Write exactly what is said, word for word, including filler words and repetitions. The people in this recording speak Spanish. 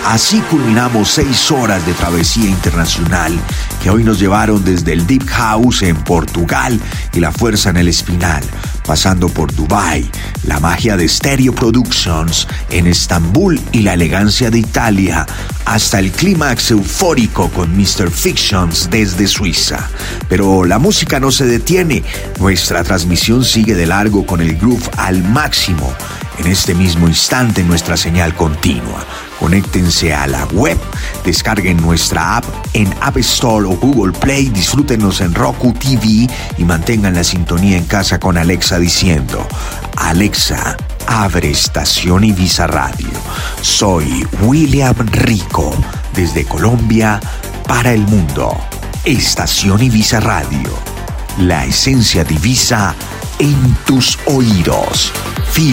Así culminamos seis horas de travesía internacional que hoy nos llevaron desde el Deep House en Portugal y la fuerza en el Espinal, pasando por Dubai, la magia de Stereo Productions en Estambul y la elegancia de Italia, hasta el clímax eufórico con mister Fictions desde Suiza. Pero la música no se detiene, nuestra transmisión sigue de largo con el groove al máximo. En este mismo instante nuestra señal continua. Conéctense a la web, descarguen nuestra app en App Store o Google Play, disfrútenos en Roku T V y mantengan la sintonía en casa con Alexa diciendo: Alexa, abre Estación Ibiza Radio. Soy William Rico, desde Colombia para el mundo. Estación Ibiza Radio, la esencia de Ibiza en tus oídos. Feel